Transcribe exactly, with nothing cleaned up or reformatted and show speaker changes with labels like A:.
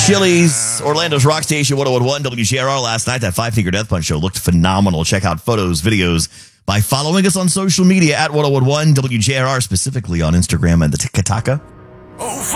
A: Chili's, Orlando's rock station, one oh one point one W J R R last night. That Five Finger Death Punch show looked phenomenal. Check out photos, videos by following us on social media at one oh one point one W J R R, specifically on Instagram and the TikTok.